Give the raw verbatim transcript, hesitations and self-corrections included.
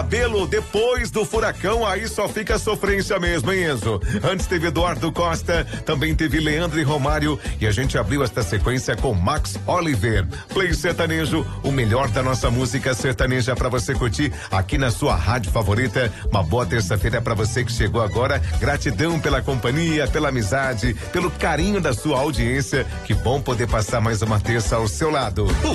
Cabelo, depois do furacão, aí só fica sofrência mesmo, hein, Enzo? Antes teve Eduardo Costa, também teve Leandro e Romário, e a gente abriu esta sequência com Max Oliver. Play Sertanejo, o melhor da nossa música sertaneja pra você curtir aqui na sua rádio favorita. Uma boa terça-feira pra você que chegou agora. Gratidão pela companhia, pela amizade, pelo carinho da sua audiência. Que bom poder passar mais uma terça ao seu lado.